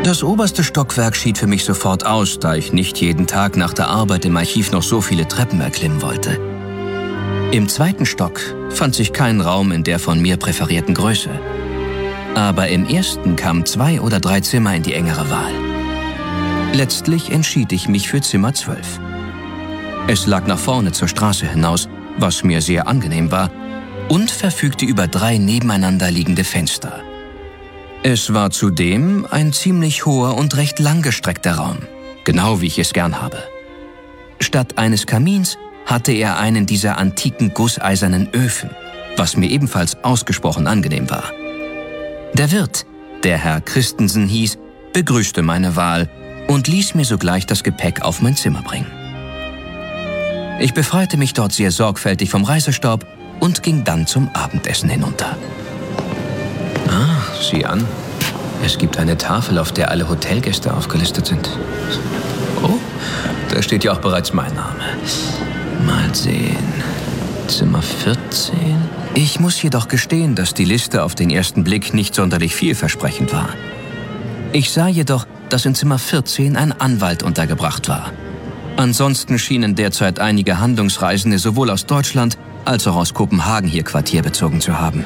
Das oberste Stockwerk schied für mich sofort aus, da ich nicht jeden Tag nach der Arbeit im Archiv noch so viele Treppen erklimmen wollte. Im zweiten Stock fand sich kein Raum in der von mir präferierten Größe. Aber im ersten kamen 2 oder 3 Zimmer in die engere Wahl. Letztlich entschied ich mich für Zimmer 12. Es lag nach vorne zur Straße hinaus, was mir sehr angenehm war, und verfügte über 3 nebeneinander liegende Fenster. Es war zudem ein ziemlich hoher und recht langgestreckter Raum, genau wie ich es gern habe. Statt eines Kamins hatte er einen dieser antiken gusseisernen Öfen, was mir ebenfalls ausgesprochen angenehm war. Der Wirt, der Herr Christensen hieß, begrüßte meine Wahl und ließ mir sogleich das Gepäck auf mein Zimmer bringen. Ich befreite mich dort sehr sorgfältig vom Reisestaub und ging dann zum Abendessen hinunter. Ah, sieh an. Es gibt eine Tafel, auf der alle Hotelgäste aufgelistet sind. Oh, da steht ja auch bereits mein Name. Mal sehen. Zimmer 14. Ich muss jedoch gestehen, dass die Liste auf den ersten Blick nicht sonderlich vielversprechend war. Ich sah jedoch, dass in Zimmer 14 ein Anwalt untergebracht war. Ansonsten schienen derzeit einige Handlungsreisende sowohl aus Deutschland als auch aus Kopenhagen hier Quartier bezogen zu haben.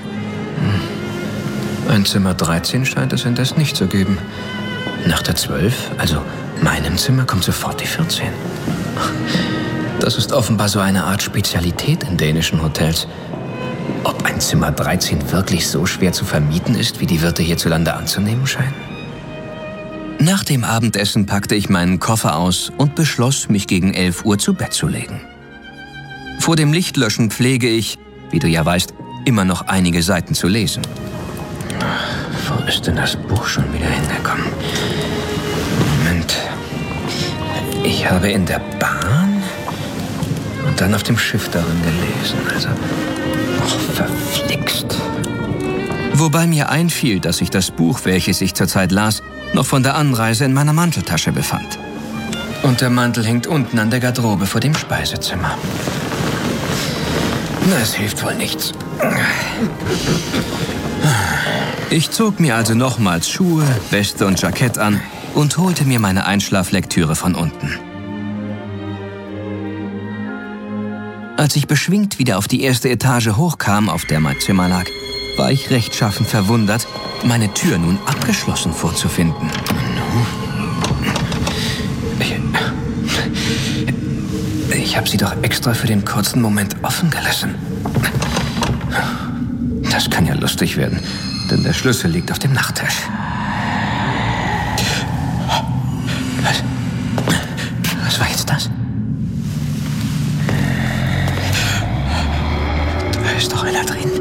Ein Zimmer 13 scheint es indes nicht zu geben. Nach der 12, also meinem Zimmer, kommt sofort die 14. Das ist offenbar so eine Art Spezialität in dänischen Hotels. Ob ein Zimmer 13 wirklich so schwer zu vermieten ist, wie die Wirte hierzulande anzunehmen scheinen? Nach dem Abendessen packte ich meinen Koffer aus und beschloss, mich gegen 11 Uhr zu Bett zu legen. Vor dem Lichtlöschen pflege ich, wie du ja weißt, immer noch einige Seiten zu lesen. Wo ist denn das Buch schon wieder hingekommen? Moment. Ich habe in der Bahn und dann auf dem Schiff darin gelesen. Also, verflixt. Wobei mir einfiel, dass ich das Buch, welches ich zurzeit las, noch von der Anreise in meiner Manteltasche befand. Und der Mantel hängt unten an der Garderobe vor dem Speisezimmer. Das hilft wohl nichts. Ich zog mir also nochmals Schuhe, Weste und Jackett an und holte mir meine Einschlaflektüre von unten. Als ich beschwingt wieder auf die erste Etage hochkam, auf der mein Zimmer lag, war ich rechtschaffen verwundert, meine Tür nun abgeschlossen vorzufinden. Ich habe sie doch extra für den kurzen Moment offen gelassen. Das kann ja lustig werden, denn der Schlüssel liegt auf dem Nachttisch. Was war jetzt das? Da ist doch einer drin.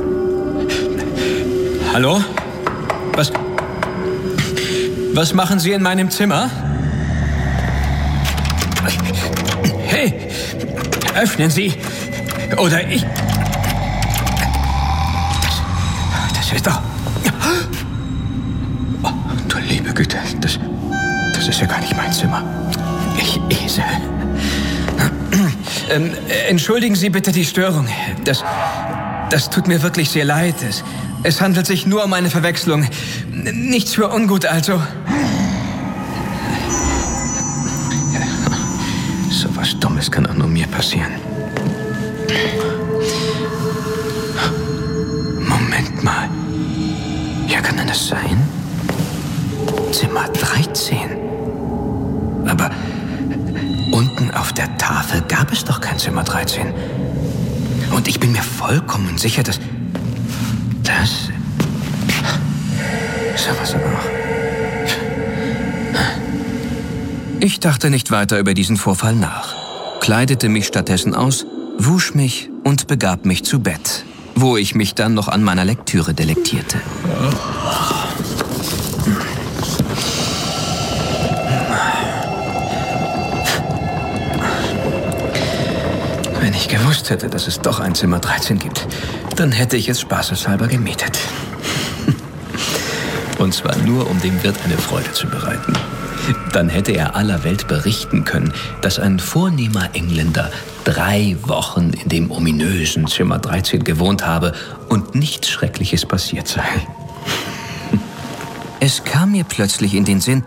Hallo? Was machen Sie in meinem Zimmer? Hey, öffnen Sie! Oder ich... Das ist doch... Oh, du liebe Güte, das ist ja gar nicht mein Zimmer. Ich Esel. Entschuldigen Sie bitte die Störung. Das tut mir wirklich sehr leid. Es handelt sich nur um eine Verwechslung. Nichts für ungut, also. So was Dummes kann auch nur mir passieren. Moment mal. Ja, kann denn das sein? Zimmer 13. Aber unten auf der Tafel gab es doch kein Zimmer 13. Und ich bin mir vollkommen sicher, dass... Sowas aber auch. Ich dachte nicht weiter über diesen Vorfall nach, kleidete mich stattdessen aus, wusch mich und begab mich zu Bett, wo ich mich dann noch an meiner Lektüre delektierte. Wenn ich gewusst hätte, dass es doch ein Zimmer 13 gibt, dann hätte ich es spaßeshalber gemietet. Und zwar nur, um dem Wirt eine Freude zu bereiten. Dann hätte er aller Welt berichten können, dass ein vornehmer Engländer 3 Wochen in dem ominösen Zimmer 13 gewohnt habe und nichts Schreckliches passiert sei. Es kam mir plötzlich in den Sinn,